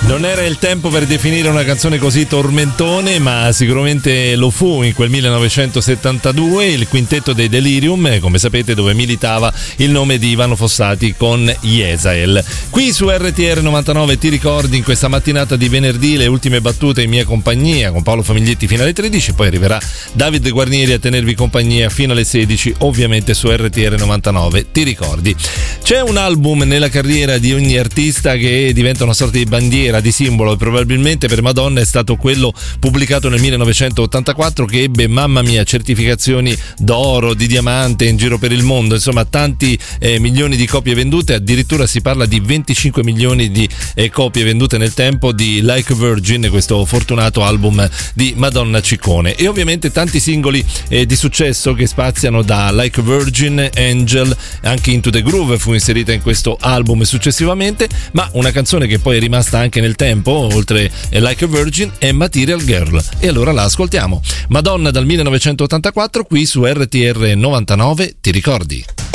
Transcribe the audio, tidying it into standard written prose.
Non era il tempo per definire una canzone così tormentone, ma sicuramente lo fu in quel 1972, il quintetto dei Delirium, come sapete, dove militava il nome di Ivano Fossati con Jesael. Qui su RTR 99 ti ricordi, in questa mattinata di venerdì, le ultime battute in mia compagnia con Paolo Famiglietti fino alle 13, poi arriverà Davide Guarnieri a tenervi compagnia fino alle 16, ovviamente su RTR 99 ti ricordi. C'è un album nella carriera di ogni artista che diventa una sorta di bandiera, di simbolo, e probabilmente per Madonna è stato quello pubblicato nel 1984 che ebbe, mamma mia, certificazioni d'oro, di diamante in giro per il mondo, insomma tanti milioni di copie vendute, addirittura si parla di 25 milioni di copie vendute nel tempo di Like a Virgin, questo fortunato album di Madonna Ciccone, e ovviamente tanti singoli di successo che spaziano da Like a Virgin, Angel, anche Into the Groove fu inserita in questo album successivamente, ma una canzone che poi è rimasta anche nel tempo, oltre Like a Virgin, è Material Girl, e allora la ascoltiamo. Madonna dal 1984 qui su RTR 99 ti ricordi?